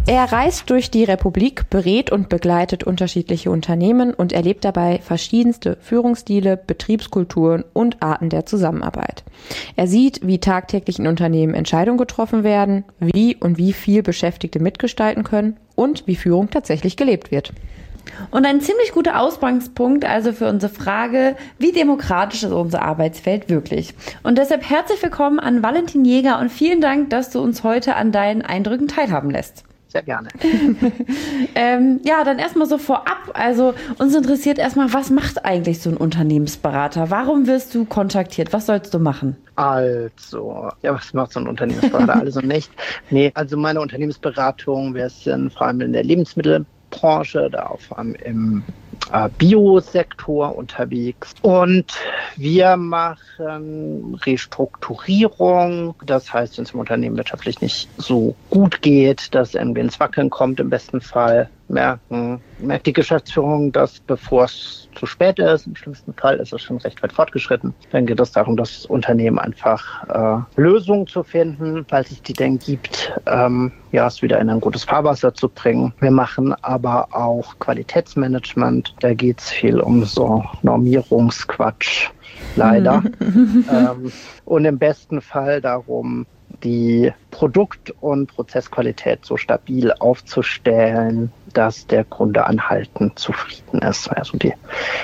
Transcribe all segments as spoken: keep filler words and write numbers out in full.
Er reist durch die Republik, berät und begleitet unterschiedliche Unternehmen und erlebt dabei verschiedenste Führungsstile, Betriebskulturen und Arten der Zusammenarbeit. Er sieht, wie tagtäglich in Unternehmen Entscheidungen getroffen werden, wie und wie viel Beschäftigte mitgestalten können und wie Führung tatsächlich gelebt wird. Und ein ziemlich guter Ausgangspunkt also für unsere Frage, wie demokratisch ist unser Arbeitsfeld wirklich? Und deshalb herzlich willkommen an Valentin Jäger und vielen Dank, dass du uns heute an deinen Eindrücken teilhaben lässt. Sehr gerne. ähm, ja, dann erstmal so vorab. Also uns interessiert erstmal, was macht eigentlich so ein Unternehmensberater? Warum wirst du kontaktiert? Was sollst du machen? Also, ja, was macht so ein Unternehmensberater? Also nicht. Nee, also meine Unternehmensberatung, wir sind vor allem in der Lebensmittelbranche, da auch vor allem im äh, Biosektor unterwegs. Und wir machen Restrukturierung. Das heißt, wenn es im Unternehmen wirtschaftlich nicht so gut geht, dass irgendwie ins Wackeln kommt, im besten Fall merken, merkt die Geschäftsführung, dass bevor es zu spät ist, im schlimmsten Fall ist es schon recht weit fortgeschritten, dann geht es darum, das Unternehmen einfach äh, Lösungen zu finden, falls es die denn gibt, ähm, ja, es wieder in ein gutes Fahrwasser zu bringen. Wir machen aber auch Qualitätsmanagement, da geht es viel um so Normierungsquatsch, leider. ähm, und im besten Fall darum, die Produkt- und Prozessqualität so stabil aufzustellen, dass der Kunde anhaltend zufrieden ist. Also die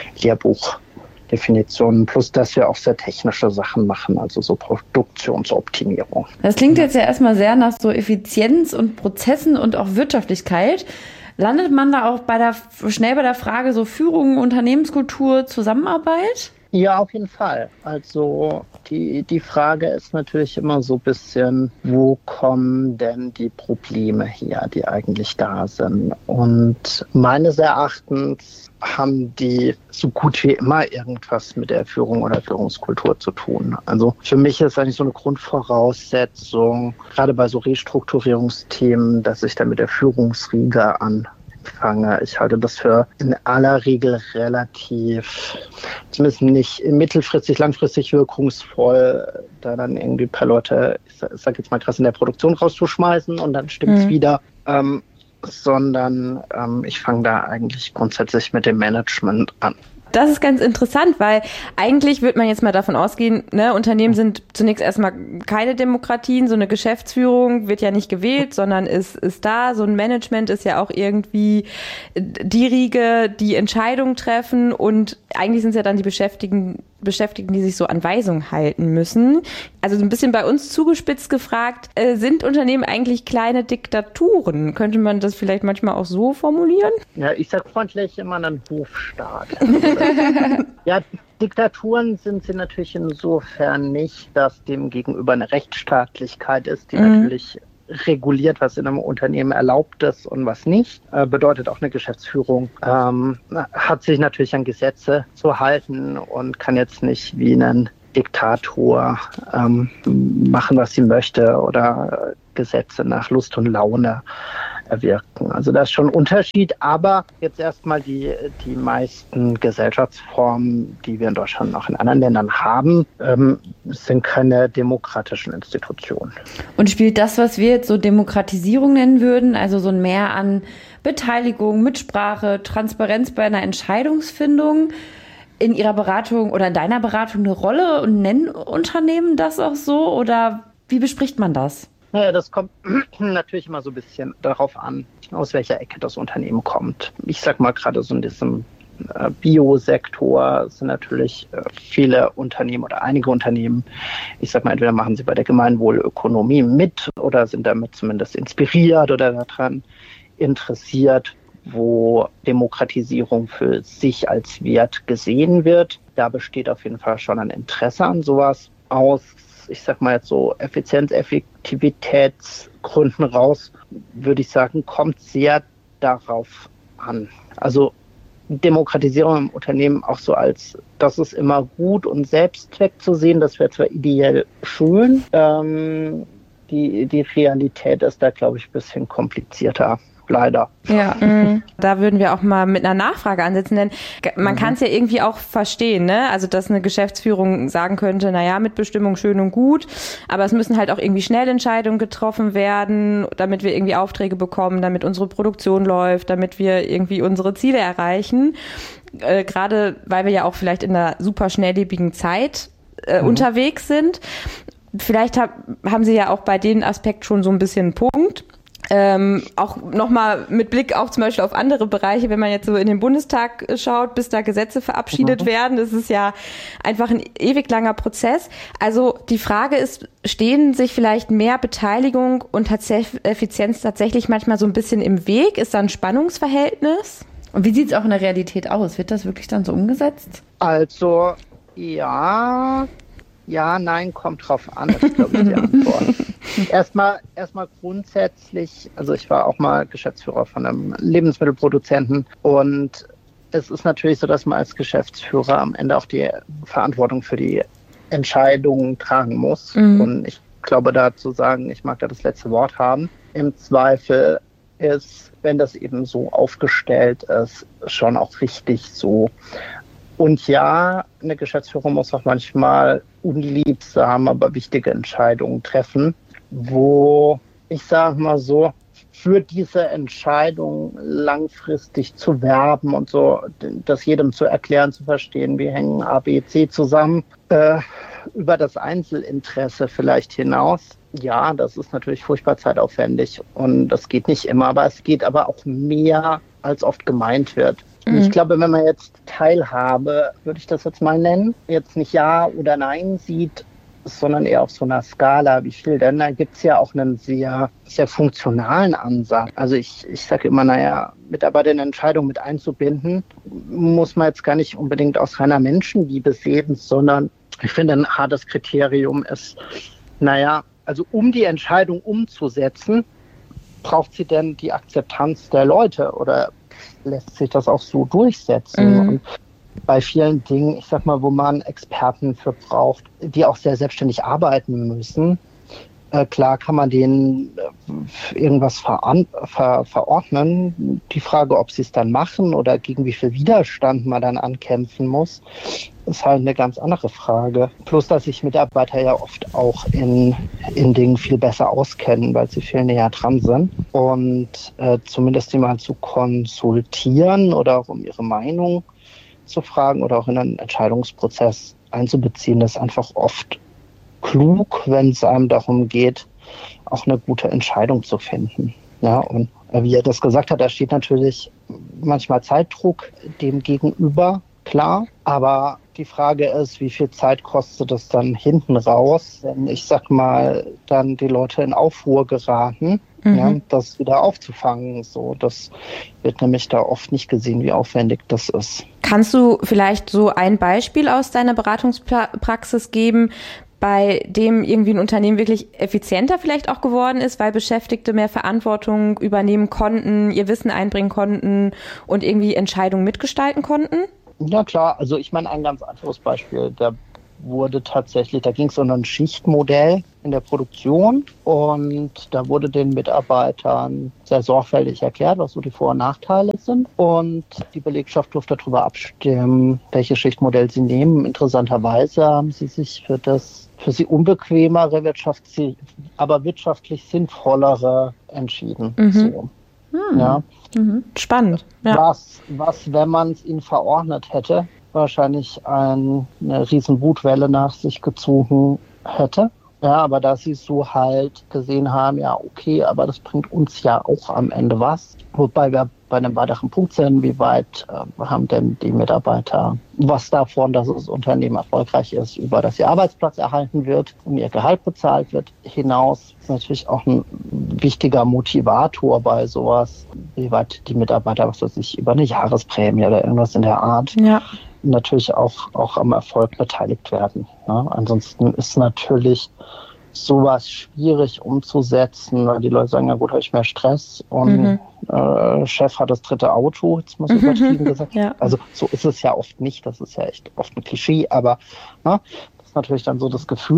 Lehrbuchdefinitionen, plus dass wir auch sehr technische Sachen machen, also so Produktionsoptimierung. Das klingt jetzt ja erstmal sehr nach so Effizienz und Prozessen und auch Wirtschaftlichkeit. Landet man da auch bei der, schnell bei der Frage so Führung, Unternehmenskultur, Zusammenarbeit? Ja, auf jeden Fall. Also die, die Frage ist natürlich immer so ein bisschen, wo kommen denn die Probleme her, die eigentlich da sind? Und meines Erachtens haben die so gut wie immer irgendwas mit der Führung oder Führungskultur zu tun. Also für mich ist eigentlich so eine Grundvoraussetzung, gerade bei so Restrukturierungsthemen, dass ich da mit der Führungsriege an fange. Ich halte das für in aller Regel relativ, zumindest nicht mittelfristig, langfristig wirkungsvoll, da dann irgendwie ein paar Leute, ich sag jetzt mal krass, in der Produktion rauszuschmeißen und dann stimmt's mhm. wieder. Ähm, sondern ähm, ich fange da eigentlich grundsätzlich mit dem Management an. Das ist ganz interessant, weil eigentlich würde man jetzt mal davon ausgehen, ne, Unternehmen sind zunächst erstmal keine Demokratien, so eine Geschäftsführung wird ja nicht gewählt, sondern ist, ist da, so ein Management ist ja auch irgendwie die Riege, die Entscheidungen treffen und eigentlich sind es ja dann die Beschäftigten, Beschäftigten, die sich so an Weisungen halten müssen. Also so ein bisschen bei uns zugespitzt gefragt, äh, sind Unternehmen eigentlich kleine Diktaturen? Könnte man das vielleicht manchmal auch so formulieren? Ja, ich sag freundlich immer einen Hofstaat. Ja, Diktaturen sind sie natürlich insofern nicht, dass dem gegenüber eine Rechtsstaatlichkeit ist, die mhm. natürlich reguliert, was in einem Unternehmen erlaubt ist und was nicht. Äh, bedeutet auch eine Geschäftsführung ähm, hat sich natürlich an Gesetze zu halten und kann jetzt nicht wie ein Diktator ähm, machen, was sie möchte oder Gesetze nach Lust und Laune erwirken. Also da ist schon ein Unterschied, aber jetzt erstmal die, die meisten Gesellschaftsformen, die wir in Deutschland und auch in anderen Ländern haben, ähm, sind keine demokratischen Institutionen. Und spielt das, was wir jetzt so Demokratisierung nennen würden, also so ein Mehr an Beteiligung, Mitsprache, Transparenz bei einer Entscheidungsfindung, in Ihrer Beratung oder in deiner Beratung eine Rolle und nennen Unternehmen das auch so oder wie bespricht man das? Naja, das kommt natürlich immer so ein bisschen darauf an, aus welcher Ecke das Unternehmen kommt. Ich sag mal gerade so in diesem äh, Biosektor sind natürlich äh, viele Unternehmen oder einige Unternehmen, ich sag mal, entweder machen sie bei der Gemeinwohlökonomie mit oder sind damit zumindest inspiriert oder daran interessiert, wo Demokratisierung für sich als Wert gesehen wird. Da besteht auf jeden Fall schon ein Interesse an sowas. Aus, ich sag mal jetzt so Effizienz-, Effektivitätsgründen raus, würde ich sagen, kommt sehr darauf an. Also Demokratisierung im Unternehmen auch so als, das ist immer gut und Selbstzweck zu sehen, das wäre zwar ideell schön, ähm, die, die Realität ist da, glaube ich, ein bisschen komplizierter. leider. Ja, mhm. Da würden wir auch mal mit einer Nachfrage ansetzen, denn man mhm. kann es ja irgendwie auch verstehen, ne? Also, dass eine Geschäftsführung sagen könnte, naja, Mitbestimmung schön und gut, aber es müssen halt auch irgendwie schnell Entscheidungen getroffen werden, damit wir irgendwie Aufträge bekommen, damit unsere Produktion läuft, damit wir irgendwie unsere Ziele erreichen. Äh, gerade weil wir ja auch vielleicht in einer super schnelllebigen Zeit äh, mhm. unterwegs sind. Vielleicht hab, haben Sie ja auch bei dem Aspekt schon so ein bisschen einen Punkt. Ähm, auch nochmal mit Blick auch zum Beispiel auf andere Bereiche, wenn man jetzt so in den Bundestag schaut, bis da Gesetze verabschiedet mhm. werden, das ist ja einfach ein ewig langer Prozess. Also die Frage ist, stehen sich vielleicht mehr Beteiligung und tats- Effizienz tatsächlich manchmal so ein bisschen im Weg? Ist da ein Spannungsverhältnis? Und wie sieht es auch in der Realität aus? Wird das wirklich dann so umgesetzt? Also, ja... Ja, nein, kommt drauf an, das ist, glaube ich, die Antwort. Erstmal, erstmal grundsätzlich, also ich war auch mal Geschäftsführer von einem Lebensmittelproduzenten und es ist natürlich so, dass man als Geschäftsführer am Ende auch die Verantwortung für die Entscheidungen tragen muss. Mhm. Und ich glaube, da zu sagen, ich mag da das letzte Wort haben, im Zweifel ist, wenn das eben so aufgestellt ist, schon auch richtig so. Und ja, eine Geschäftsführung muss auch manchmal unliebsame, aber wichtige Entscheidungen treffen, wo, ich sage mal so, für diese Entscheidung langfristig zu werben und so, das jedem zu erklären, zu verstehen, wie hängen A, B, C zusammen, äh, über das Einzelinteresse vielleicht hinaus. Ja, das ist natürlich furchtbar zeitaufwendig und das geht nicht immer, aber es geht aber auch mehr, als oft gemeint wird. Mhm. Ich glaube, wenn man jetzt Teilhabe, würde ich das jetzt mal nennen, jetzt nicht Ja oder Nein sieht, sondern eher auf so einer Skala, wie viel denn, da gibt es ja auch einen sehr, sehr funktionalen Ansatz. Also ich, ich sage immer, naja, Mitarbeiter in Entscheidungen mit einzubinden, muss man jetzt gar nicht unbedingt aus reiner Menschenliebe sehen, sondern ich finde, ein hartes Kriterium ist, naja, also um die Entscheidung umzusetzen, braucht sie denn die Akzeptanz der Leute oder lässt sich das auch so durchsetzen? Mhm. Und bei vielen Dingen, ich sag mal, wo man Experten für braucht, die auch sehr selbstständig arbeiten müssen, äh, klar kann man denen äh, irgendwas veran- ver- verordnen. Die Frage, ob sie es dann machen oder gegen wie viel Widerstand man dann ankämpfen muss, ist halt eine ganz andere Frage. Plus, dass sich Mitarbeiter ja oft auch in, in Dingen viel besser auskennen, weil sie viel näher dran sind. Und äh, zumindest die mal zu konsultieren oder auch um ihre Meinung zu fragen oder auch in einen Entscheidungsprozess einzubeziehen, ist einfach oft klug, wenn es einem darum geht, auch eine gute Entscheidung zu finden. Ja, und äh, wie er das gesagt hat, da steht natürlich manchmal Zeitdruck dem gegenüber, klar, aber die Frage ist, wie viel Zeit kostet es dann hinten raus, wenn, ich sag mal, dann die Leute in Aufruhr geraten, mhm. ja, das wieder aufzufangen. So, das wird nämlich da oft nicht gesehen, wie aufwendig das ist. Kannst du vielleicht so ein Beispiel aus deiner Beratungspraxis geben, bei dem irgendwie ein Unternehmen wirklich effizienter vielleicht auch geworden ist, weil Beschäftigte mehr Verantwortung übernehmen konnten, ihr Wissen einbringen konnten und irgendwie Entscheidungen mitgestalten konnten? Ja klar, also ich meine ein ganz einfaches Beispiel, da wurde tatsächlich, da ging es um ein Schichtmodell in der Produktion und da wurde den Mitarbeitern sehr sorgfältig erklärt, was so die Vor- und Nachteile sind und die Belegschaft durfte darüber abstimmen, welches Schichtmodell sie nehmen. Interessanterweise haben sie sich für das für sie unbequemere, wirtschaftlich, aber wirtschaftlich sinnvollere entschieden. Mhm. So. Hm. Ja. Mhm. Spannend. Ja. Was, was, wenn man es ihnen verordnet hätte, wahrscheinlich ein, eine riesen Wutwelle nach sich gezogen hätte. Ja, aber da sie so halt gesehen haben, ja, okay, aber das bringt uns ja auch am Ende was. Wobei wir bei einem weiteren Punkt sind, wie weit äh, haben denn die Mitarbeiter was davon, dass das Unternehmen erfolgreich ist, über dass ihr Arbeitsplatz erhalten wird und ihr Gehalt bezahlt wird, hinaus. Das ist natürlich auch ein wichtiger Motivator bei sowas, wie weit die Mitarbeiter, was weiß ich, über eine Jahresprämie oder irgendwas in der Art, ja. natürlich auch, auch am Erfolg beteiligt werden. Ja, ansonsten ist natürlich sowas schwierig umzusetzen, weil die Leute sagen, ja gut, habe ich mehr Stress und mhm. äh, Chef hat das dritte Auto, jetzt muss ich übertrieben gesagt. Ja. Also so ist es ja oft nicht, das ist ja echt oft ein Klischee, aber na, das ist natürlich dann so das Gefühl.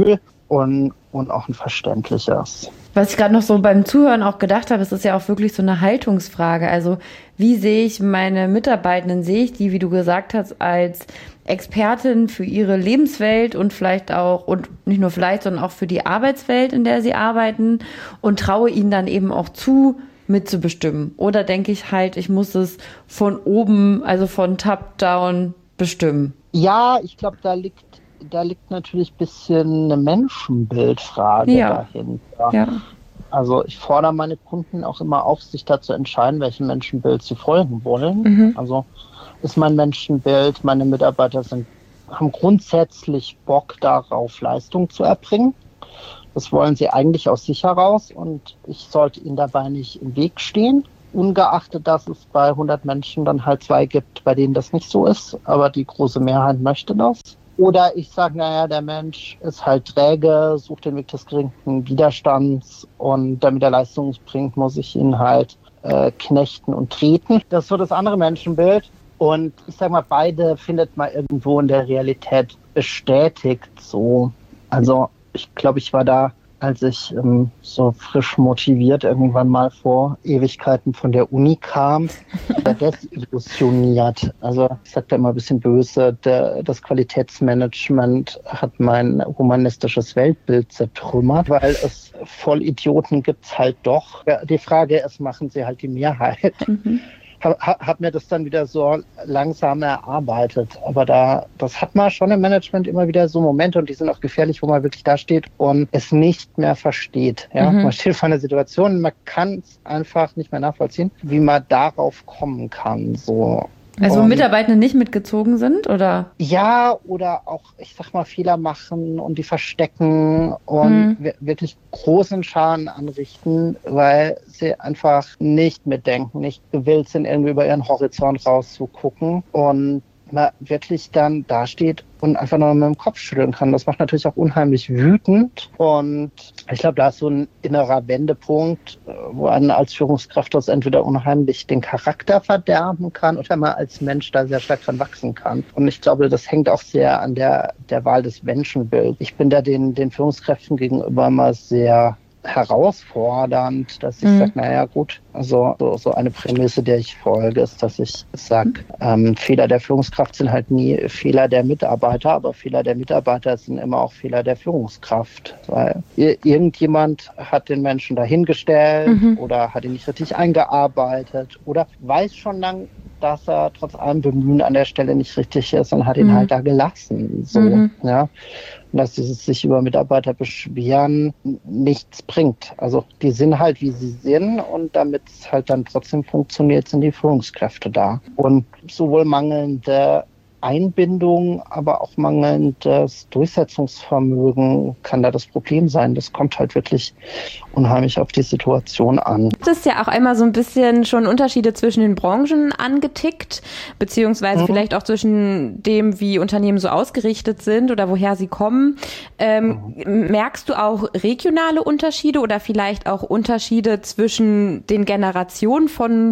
und, und auch ein verständliches. Was ich gerade noch so beim Zuhören auch gedacht habe, es ist ja auch wirklich so eine Haltungsfrage. Also wie sehe ich meine Mitarbeitenden? Sehe ich die, wie du gesagt hast, als Expertin für ihre Lebenswelt und vielleicht auch, und nicht nur vielleicht, sondern auch für die Arbeitswelt, in der sie arbeiten, und traue ihnen dann eben auch zu, mitzubestimmen? Oder denke ich halt, ich muss es von oben, also von Top-Down bestimmen? Ja, ich glaube, da liegt Da liegt natürlich ein bisschen eine Menschenbildfrage ja. dahinter. Ja. Also ich fordere meine Kunden auch immer auf, sich dazu entscheiden, welchem Menschenbild sie folgen wollen. Mhm. Also ist mein Menschenbild, meine Mitarbeiter sind, haben grundsätzlich Bock darauf, Leistung zu erbringen. Das wollen sie eigentlich aus sich heraus und ich sollte ihnen dabei nicht im Weg stehen. Ungeachtet, dass es bei hundert Menschen dann halt zwei gibt, bei denen das nicht so ist, aber die große Mehrheit möchte das. Oder ich sage, naja, der Mensch ist halt träge, sucht den Weg des geringsten Widerstands und damit er Leistung bringt, muss ich ihn halt äh, knechten und treten. Das ist so das andere Menschenbild. Und ich sage mal, beide findet man irgendwo in der Realität bestätigt so. Also ich glaube, ich war da, als ich ähm, so frisch motiviert irgendwann mal vor Ewigkeiten von der Uni kam, der desillusioniert. Also ich sage da immer ein bisschen böse, der, das Qualitätsmanagement hat mein humanistisches Weltbild zertrümmert, weil es Vollidioten gibt's halt doch. Ja, die Frage ist, machen sie halt die Mehrheit? Mhm. Habe hab mir das dann wieder so langsam erarbeitet. Aber da, das hat man schon im Management immer wieder so Momente und die sind auch gefährlich, wo man wirklich da steht und es nicht mehr versteht. Ja? Mhm. Man steht vor einer Situation, man kann es einfach nicht mehr nachvollziehen, wie man darauf kommen kann. So. Also wo Mitarbeitende nicht mitgezogen sind, oder? Ja, oder auch, ich sag mal, Fehler machen und die verstecken und mhm. wirklich großen Schaden anrichten, weil sie einfach nicht mitdenken, nicht gewillt sind, irgendwie über ihren Horizont rauszugucken und man wirklich dann dasteht und einfach nur mit dem Kopf schütteln kann. Das macht natürlich auch unheimlich wütend und ich glaube, da ist so ein innerer Wendepunkt, wo man als Führungskraft das entweder unheimlich den Charakter verderben kann oder man als Mensch da sehr stark dran wachsen kann. Und ich glaube, das hängt auch sehr an der, der Wahl des Menschenbilds. Ich bin da den, den Führungskräften gegenüber immer sehr herausfordernd, dass ich mhm. sage, naja gut, also so, so eine Prämisse, der ich folge, ist, dass ich sage, ähm, Fehler der Führungskraft sind halt nie Fehler der Mitarbeiter, aber Fehler der Mitarbeiter sind immer auch Fehler der Führungskraft, weil irgendjemand hat den Menschen dahingestellt mhm. oder hat ihn nicht richtig eingearbeitet oder weiß schon lang, dass er trotz allem Bemühen an der Stelle nicht richtig ist und hat ihn mhm. halt da gelassen, so, mhm. ja. Und dass dieses sich über Mitarbeiter beschweren nichts bringt. Also die sind halt, wie sie sind und damit es halt dann trotzdem funktioniert, sind die Führungskräfte da. Und sowohl mangelnde Einbindung, aber auch mangelndes Durchsetzungsvermögen kann da das Problem sein. Das kommt halt wirklich unheimlich auf die Situation an. Du hast ja auch einmal so ein bisschen schon Unterschiede zwischen den Branchen angetickt, beziehungsweise mhm. vielleicht auch zwischen dem, wie Unternehmen so ausgerichtet sind oder woher sie kommen. Ähm, mhm. Merkst du auch regionale Unterschiede oder vielleicht auch Unterschiede zwischen den Generationen von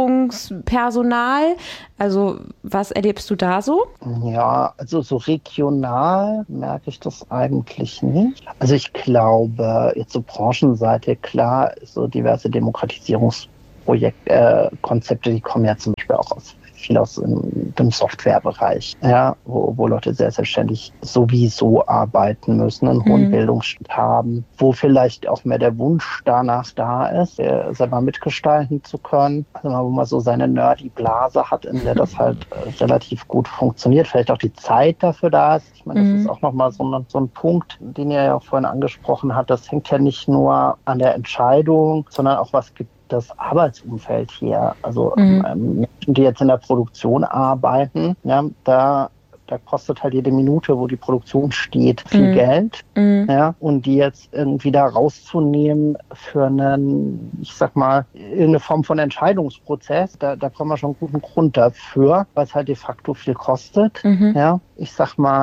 Führungspersonal? Also was erlebst du da so? Ja, also so regional merke ich das eigentlich nicht. Also ich glaube, jetzt so Branchenseite, klar, so diverse Demokratisierungsprojekte, äh, Konzepte, die kommen ja zum Beispiel auch aus viel aus dem, dem Softwarebereich, ja, wo, wo Leute sehr selbstständig sowieso arbeiten müssen, einen hohen mhm. Bildungsstand haben, wo vielleicht auch mehr der Wunsch danach da ist, äh, selber mitgestalten zu können, also wo man so seine nerdy Blase hat, in der das halt äh, relativ gut funktioniert, vielleicht auch die Zeit dafür da ist. Ich meine, das mhm. ist auch nochmal so ein, so ein Punkt, den ihr ja auch vorhin angesprochen habt, das hängt ja nicht nur an der Entscheidung, sondern auch was gibt das Arbeitsumfeld hier, also mhm. ähm, Menschen, die jetzt in der Produktion arbeiten, ja, da, da kostet halt jede Minute, wo die Produktion steht, viel mhm. Geld, mhm. ja, und die jetzt irgendwie da rauszunehmen für einen, ich sag mal, eine Form von Entscheidungsprozess, da, da brauchen wir schon einen guten Grund dafür, weil es halt de facto viel kostet, mhm. ja, ich sag mal,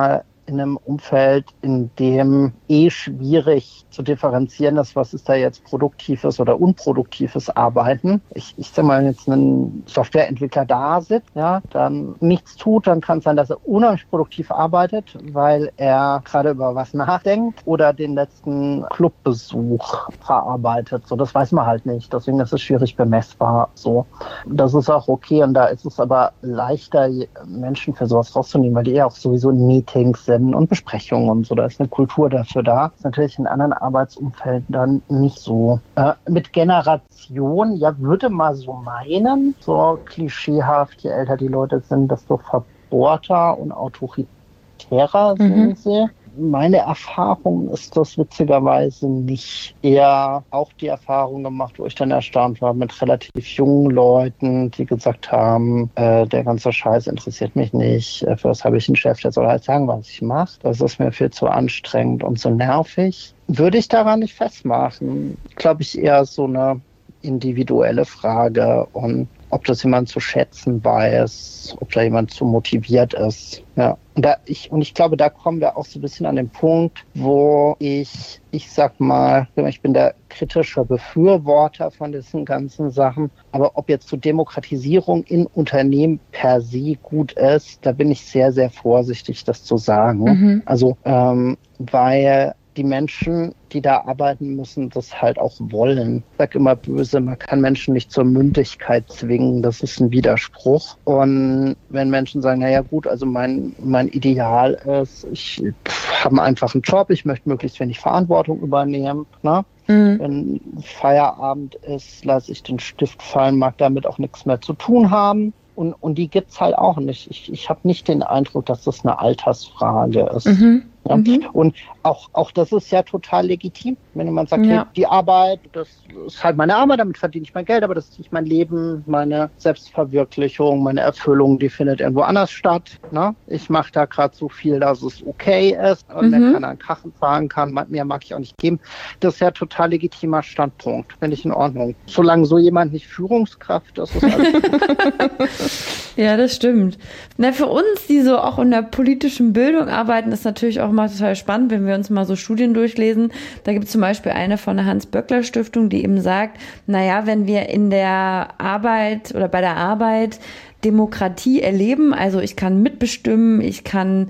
in einem Umfeld, in dem eh schwierig zu differenzieren ist, was ist da jetzt produktives oder unproduktives Arbeiten. Ich, ich sag mal, wenn jetzt ein Softwareentwickler da sitzt, ja, dann nichts tut, dann kann es sein, dass er unheimlich produktiv arbeitet, weil er gerade über was nachdenkt oder den letzten Clubbesuch verarbeitet. So, das weiß man halt nicht. Deswegen ist es schwierig bemessbar. So, das ist auch okay und da ist es aber leichter, Menschen für sowas rauszunehmen, weil die ja auch sowieso in Meetings sind und Besprechungen und so. Da ist eine Kultur dafür da. Das ist natürlich in anderen Arbeitsumfelden dann nicht so. Äh, mit Generation, ja, würde man so meinen, so klischeehaft, je älter die Leute sind, desto verbohrter und autoritärer sind mhm. sie. Meine Erfahrung ist das witzigerweise nicht. Eher auch die Erfahrung gemacht, wo ich dann erstaunt war mit relativ jungen Leuten, die gesagt haben, äh, der ganze Scheiß interessiert mich nicht. Äh, für was habe ich einen Chef, der soll halt sagen, was ich mache. Das ist mir viel zu anstrengend und so nervig. Würde ich daran nicht festmachen. Glaube ich eher so eine individuelle Frage und ob das jemand zu schätzen weiß, ob da jemand zu motiviert ist. Ja. Und, da ich, und ich glaube, da kommen wir auch so ein bisschen an den Punkt, wo ich, ich sag mal, ich bin der kritische Befürworter von diesen ganzen Sachen, aber ob jetzt so Demokratisierung in Unternehmen per se gut ist, da bin ich sehr, sehr vorsichtig, das zu sagen. Mhm. Also, ähm, weil die Menschen, die da arbeiten müssen, das halt auch wollen. Ich sage immer böse, man kann Menschen nicht zur Mündigkeit zwingen, das ist ein Widerspruch. Und wenn Menschen sagen, naja gut, also mein, mein Ideal ist, ich habe einfach einen Job, ich möchte möglichst wenig Verantwortung übernehmen, ne? Mhm. Wenn Feierabend ist, lasse ich den Stift fallen, mag damit auch nichts mehr zu tun haben. Und, und die gibt's halt auch nicht. Ich, ich habe nicht den Eindruck, dass das eine Altersfrage ist. Mhm. Ja. Mhm. Und auch, auch das ist ja total legitim, wenn jemand sagt, ja. hey, die Arbeit, das ist halt meine Arbeit, damit verdiene ich mein Geld, aber das ist nicht mein Leben, meine Selbstverwirklichung, meine Erfüllung, die findet irgendwo anders statt. Ne? Ich mache da gerade so viel, dass es okay ist und mhm. der kann einen Kachen zahlen kann, mehr mag ich auch nicht geben. Das ist ja total legitimer Standpunkt, finde ich in Ordnung. Solange so jemand nicht Führungskraft ist, ist alles gut. Ja, das stimmt. Na, für uns, die so auch in der politischen Bildung arbeiten, ist natürlich auch mal total spannend, wenn wir uns mal so Studien durchlesen. Da gibt es zum Beispiel eine von der Hans-Böckler-Stiftung, die eben sagt, naja, wenn wir in der Arbeit oder bei der Arbeit Demokratie erleben, also ich kann mitbestimmen, ich kann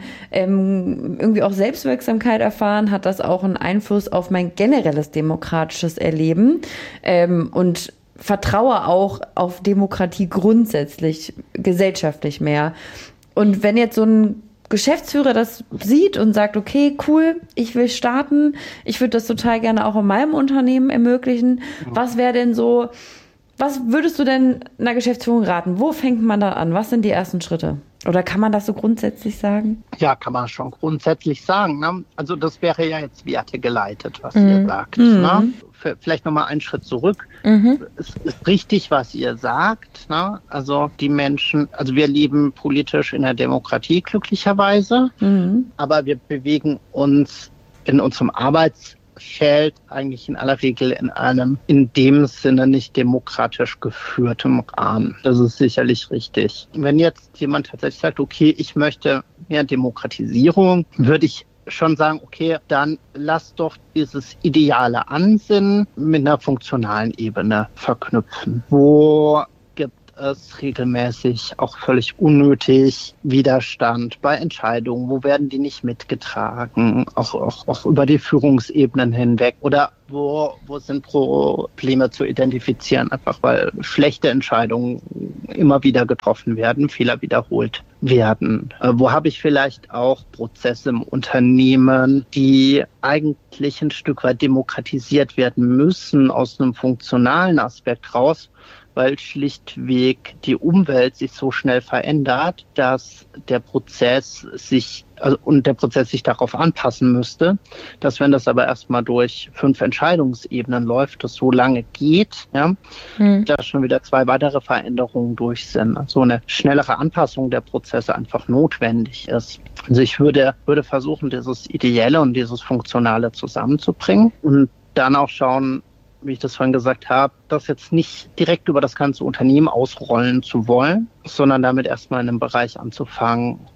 ähm, irgendwie auch Selbstwirksamkeit erfahren, hat das auch einen Einfluss auf mein generelles demokratisches Erleben ähm, und vertraue auch auf Demokratie grundsätzlich, gesellschaftlich mehr. Und wenn jetzt so ein Geschäftsführer das sieht und sagt, okay, cool, ich will starten, ich würde das total gerne auch in meinem Unternehmen ermöglichen. Was wäre denn so, was würdest du denn einer Geschäftsführung raten? Wo fängt man da an? Was sind die ersten Schritte? Oder kann man das so grundsätzlich sagen? Ja, kann man schon grundsätzlich sagen. Ne? Also das wäre ja jetzt wertegeleitet, was mhm. ihr sagt. Mhm. Ne? Vielleicht nochmal einen Schritt zurück. Mhm. Es ist richtig, was ihr sagt. Ne? Also die Menschen, also wir leben politisch in der Demokratie glücklicherweise, mhm. aber wir bewegen uns in unserem Arbeitsfeld eigentlich in aller Regel in einem in dem Sinne nicht demokratisch geführtem Rahmen. Das ist sicherlich richtig. Wenn jetzt jemand tatsächlich sagt, okay, ich möchte mehr Demokratisierung, würde ich schon sagen, okay, dann lass doch dieses ideale Ansinnen mit einer funktionalen Ebene verknüpfen. Wo es regelmäßig auch völlig unnötig Widerstand bei Entscheidungen, wo werden die nicht mitgetragen, auch, auch, auch über die Führungsebenen hinweg oder wo, wo sind Probleme zu identifizieren, einfach weil schlechte Entscheidungen immer wieder getroffen werden, Fehler wiederholt werden. Äh, wo habe ich vielleicht auch Prozesse im Unternehmen, die eigentlich ein Stück weit demokratisiert werden müssen aus einem funktionalen Aspekt raus, weil schlichtweg die Umwelt sich so schnell verändert, dass der Prozess sich also, und der Prozess sich darauf anpassen müsste, dass wenn das aber erstmal durch fünf Entscheidungsebenen läuft, das so lange geht, ja, mhm. da schon wieder zwei weitere Veränderungen durch sind. Also eine schnellere Anpassung der Prozesse einfach notwendig ist. Also ich würde, würde versuchen, dieses Ideelle und dieses Funktionale zusammenzubringen und dann auch schauen, wie ich das vorhin gesagt habe, das jetzt nicht direkt über das ganze Unternehmen ausrollen zu wollen, sondern damit erstmal in einem Bereich anzufangen,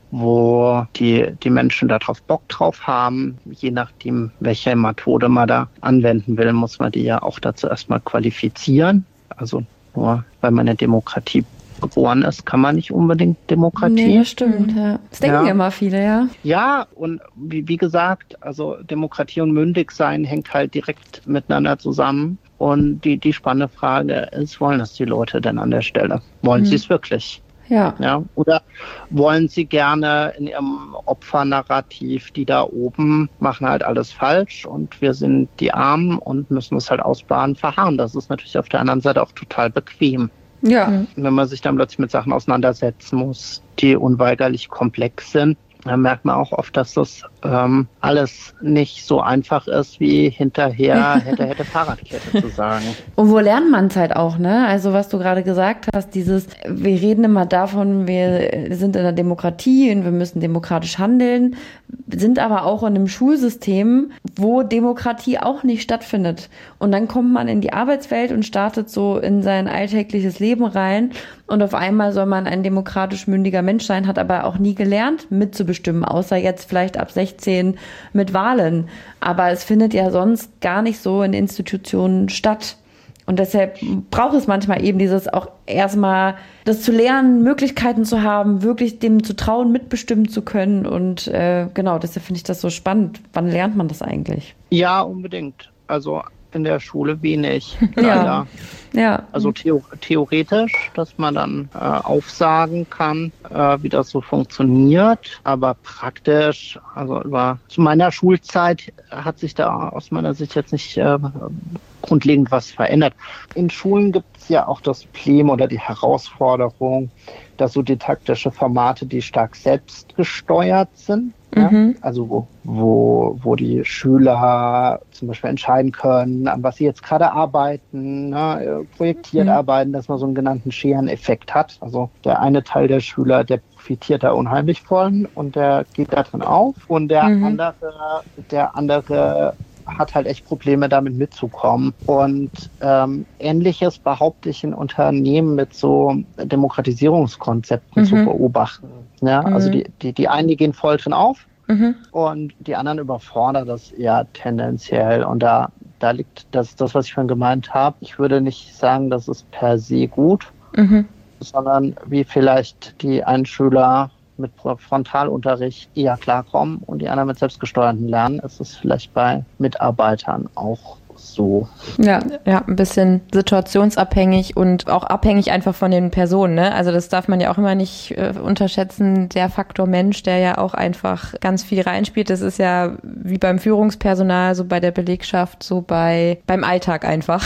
wo die, die Menschen darauf Bock drauf haben. Je nachdem, welche Methode man da anwenden will, muss man die ja auch dazu erstmal qualifizieren. Also nur weil man eine Demokratie geboren ist, kann man nicht unbedingt Demokratie. Nee, das stimmt, ja. Das denken ja immer viele, ja. Ja, und wie, wie gesagt, also Demokratie und Mündigsein hängt halt direkt miteinander zusammen. Und die, die spannende Frage ist, wollen das die Leute denn an der Stelle? Wollen mhm. sie es wirklich? Ja. Ja. Oder wollen sie gerne in ihrem Opfernarrativ, die da oben machen halt alles falsch und wir sind die Armen und müssen es halt ausbaden, verharren. Das ist natürlich auf der anderen Seite auch total bequem. Ja. Wenn man sich dann plötzlich mit Sachen auseinandersetzen muss, die unweigerlich komplex sind, dann merkt man auch oft, dass das ähm, alles nicht so einfach ist, wie hinterher hätte, hätte Fahrradkette zu sagen. Und wo lernt man es halt auch, ne? Also was du gerade gesagt hast, dieses, wir reden immer davon, wir sind in einer Demokratie und wir müssen demokratisch handeln, sind aber auch in einem Schulsystem, wo Demokratie auch nicht stattfindet. Und dann kommt man in die Arbeitswelt und startet so in sein alltägliches Leben rein und auf einmal soll man ein demokratisch mündiger Mensch sein, hat aber auch nie gelernt, mitzubestimmen, außer jetzt vielleicht ab sechzehn mit Wahlen. Aber es findet ja sonst gar nicht so in Institutionen statt. Und deshalb braucht es manchmal eben dieses auch erstmal das zu lernen, Möglichkeiten zu haben, wirklich dem zu trauen, mitbestimmen zu können. Und äh, genau, deshalb finde ich das so spannend. Wann lernt man das eigentlich? Ja, unbedingt. Also in der Schule wenig. Ja. Ja. Also theo- theoretisch, dass man dann äh, aufsagen kann, äh, wie das so funktioniert. Aber praktisch, also über zu meiner Schulzeit hat sich da aus meiner Sicht jetzt nicht äh, grundlegend was verändert. In Schulen gibt es ja auch das Problem oder die Herausforderung, dass so didaktische Formate, die stark selbstgesteuert sind, mhm. ja? Also wo, wo, wo die Schüler zum Beispiel entscheiden können, an was sie jetzt gerade arbeiten, ne? projektiert mhm. arbeiten, dass man so einen genannten Schereneffekt hat. Also der eine Teil der Schüler, der profitiert da unheimlich von und der geht da drin auf und der mhm. andere, der andere hat halt echt Probleme, damit mitzukommen. Und ähm, Ähnliches behaupte ich in Unternehmen mit so Demokratisierungskonzepten mhm. zu beobachten. Ja, mhm. Also die, die, die einen, die gehen voll drin auf mhm. und die anderen überfordern das eher tendenziell. Und da, da liegt das, das, was ich vorhin gemeint habe. Ich würde nicht sagen, das ist per se gut, mhm. sondern wie vielleicht die einen Schüler mit Frontalunterricht eher klarkommen und die anderen mit selbstgesteuerten Lernen, ist es vielleicht bei Mitarbeitern auch so. Ja, ja, ein bisschen situationsabhängig und auch abhängig einfach von den Personen, ne? Also das darf man ja auch immer nicht äh, unterschätzen, der Faktor Mensch, der ja auch einfach ganz viel reinspielt. Das ist ja wie beim Führungspersonal, so bei der Belegschaft, so bei beim Alltag einfach.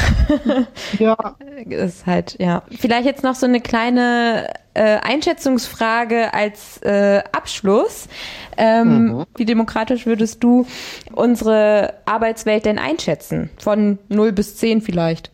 Ja. Das ist halt, ja. Vielleicht jetzt noch so eine kleine äh, Einschätzungsfrage als äh, Abschluss. Ähm, mhm. Wie demokratisch würdest du unsere Arbeitswelt denn einschätzen? Von null bis zehn vielleicht.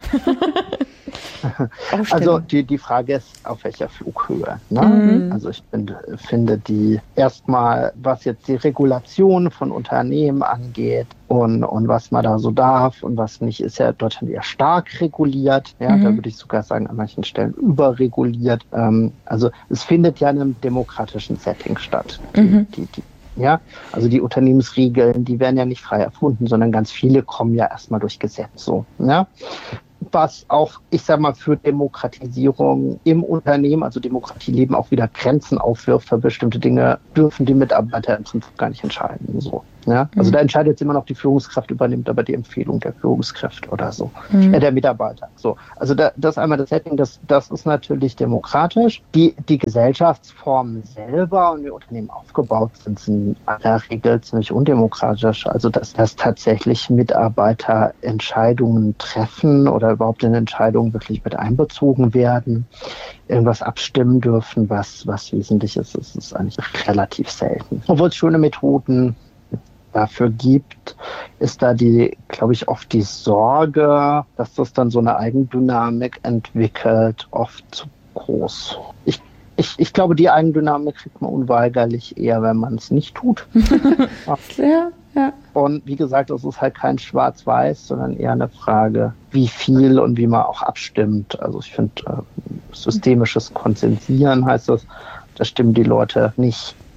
Also die, die Frage ist, auf welcher Flughöhe. Ne? Mhm. Also ich bin, finde die erstmal, was jetzt die Regulation von Unternehmen angeht und, und was man da so darf und was nicht, ist ja Deutschland eher stark reguliert. Ja, mhm. Da würde ich sogar sagen, an manchen Stellen überreguliert. Ähm, also es findet ja in einem demokratischen Setting statt. Die, mhm. die, die, ja, also die Unternehmensregeln, die werden ja nicht frei erfunden, sondern ganz viele kommen ja erstmal durch Gesetz. So, ja. Was auch, ich sag mal, für Demokratisierung im Unternehmen, also Demokratieleben, auch wieder Grenzen aufwirft für bestimmte Dinge, dürfen die Mitarbeiter im Prinzip gar nicht entscheiden. So, ja? Also mhm. da entscheidet jetzt immer noch die Führungskraft, übernimmt aber die Empfehlung der Führungskraft oder so, mhm. äh, der Mitarbeiter. So, also da, das einmal das Setting, das, das ist natürlich demokratisch. Die, die Gesellschaftsformen selber und wie Unternehmen aufgebaut sind, sind in aller Regel ziemlich undemokratisch. Also dass, dass tatsächlich Mitarbeiter Entscheidungen treffen oder überhaupt in Entscheidungen wirklich mit einbezogen werden, irgendwas abstimmen dürfen, was, was wesentlich ist, ist, ist eigentlich relativ selten. Obwohl es schöne Methoden dafür gibt, ist da die, glaube ich, oft die Sorge, dass das dann so eine Eigendynamik entwickelt, oft zu groß. Ich, ich, ich glaube, die Eigendynamik kriegt man unweigerlich eher, wenn man es nicht tut. Ja. Ja. Und wie gesagt, es ist halt kein Schwarz-Weiß, sondern eher eine Frage, wie viel und wie man auch abstimmt. Also ich finde, äh, systemisches Konsensieren heißt das, da stimmen die Leute nicht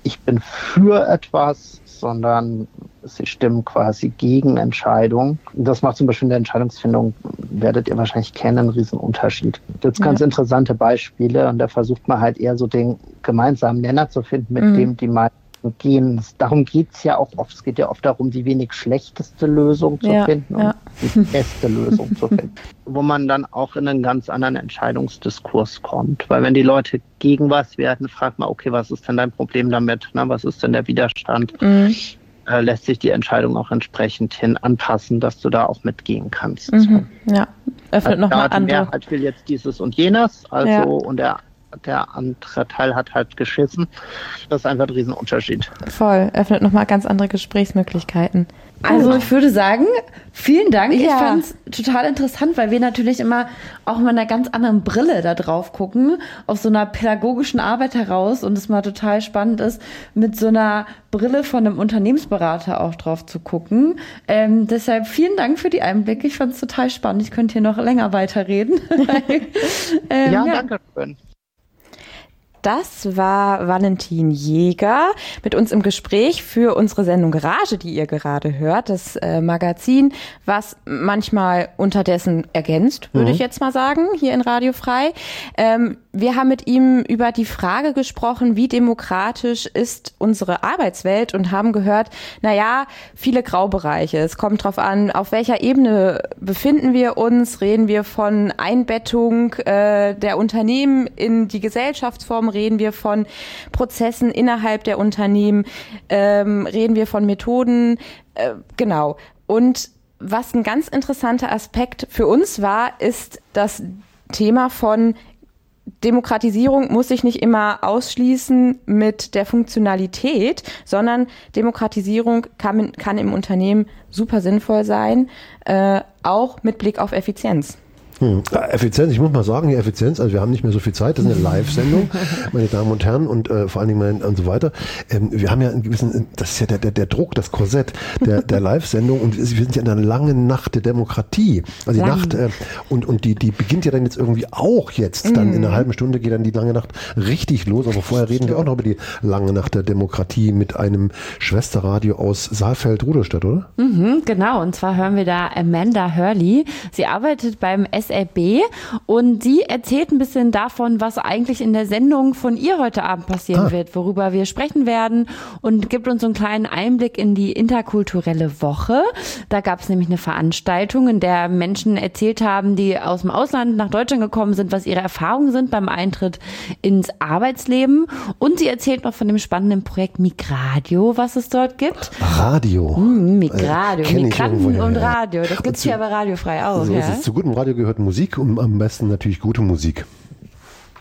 ich bin für etwas, sondern sie stimmen quasi gegen Entscheidungen. Das macht zum Beispiel in der Entscheidungsfindung, werdet ihr wahrscheinlich kennen, einen riesen Unterschied. Jetzt ganz ja. interessante Beispiele und da versucht man halt eher so den gemeinsamen Nenner zu finden, mit mhm. dem die meisten gehen. Darum geht es ja auch oft. Es geht ja oft darum, die wenig schlechteste Lösung zu ja, finden ja. und die beste Lösung zu finden. Wo man dann auch in einen ganz anderen Entscheidungsdiskurs kommt. Weil wenn die Leute gegen was werden, fragt man, okay, was ist denn dein Problem damit? Na, was ist denn der Widerstand? Mhm. Äh, lässt sich die Entscheidung auch entsprechend hin anpassen, dass du da auch mitgehen kannst. Mhm. Ja, öffnet also nochmal andere. Die Mehrheit will jetzt dieses und jenes, also ja. und der Der andere Teil hat halt geschissen. Das ist einfach ein Riesenunterschied. Voll, öffnet nochmal ganz andere Gesprächsmöglichkeiten. Also ich würde sagen, vielen Dank. Ja. Ich fand es total interessant, weil wir natürlich immer auch mit einer ganz anderen Brille da drauf gucken, aus so einer pädagogischen Arbeit heraus und es mal total spannend ist, mit so einer Brille von einem Unternehmensberater auch drauf zu gucken. Ähm, deshalb vielen Dank für die Einblicke. Ich fand es total spannend. Ich könnte hier noch länger weiterreden. ähm, ja, ja, danke schön. Das war Valentin Jäger mit uns im Gespräch für unsere Sendung Garage, die ihr gerade hört. Das äh, Magazin, was manchmal unterdessen ergänzt, würde mhm. ich jetzt mal sagen, hier in Radio Frei. Ähm, wir haben mit ihm über die Frage gesprochen, wie demokratisch ist unsere Arbeitswelt und haben gehört, naja, viele Graubereiche. Es kommt drauf an, auf welcher Ebene befinden wir uns. Reden wir von Einbettung äh, der Unternehmen in die Gesellschaftsform, reden wir von Prozessen innerhalb der Unternehmen, ähm, reden wir von Methoden, äh, genau. Und was ein ganz interessanter Aspekt für uns war, ist das Thema von Demokratisierung muss sich nicht immer ausschließen mit der Funktionalität, sondern Demokratisierung kann, kann im Unternehmen super sinnvoll sein, äh, auch mit Blick auf Effizienz. Hm. Ja, Effizienz, ich muss mal sagen, die Effizienz, also wir haben nicht mehr so viel Zeit, das ist eine Live-Sendung, meine Damen und Herren, und äh, vor allen Dingen mein, und so weiter. Ähm, wir haben ja einen gewissen, das ist ja der, der, der Druck, das Korsett der, der Live-Sendung und wir sind ja in einer langen Nacht der Demokratie. Also die Lang. Nacht, äh, und, und die, die beginnt ja dann jetzt irgendwie auch jetzt, dann mm. in einer halben Stunde geht dann die lange Nacht richtig los, aber vorher reden wir auch noch über die lange Nacht der Demokratie mit einem Schwesterradio aus Saalfeld-Rudolstadt, oder? Mhm, genau, und zwar hören wir da Amanda Hurley. Sie arbeitet beim S L B und sie erzählt ein bisschen davon, was eigentlich in der Sendung von ihr heute Abend passieren ah. wird, worüber wir sprechen werden und gibt uns so einen kleinen Einblick in die interkulturelle Woche. Da gab es nämlich eine Veranstaltung, in der Menschen erzählt haben, die aus dem Ausland nach Deutschland gekommen sind, was ihre Erfahrungen sind beim Eintritt ins Arbeitsleben, und sie erzählt noch von dem spannenden Projekt Migradio, was es dort gibt. Radio. Hm, Migradio, äh, Migranten und Radio. Das gibt es hier aber radiofrei auch. So ja? ist es. Zu gutem Radio gehört Musik und am besten natürlich gute Musik.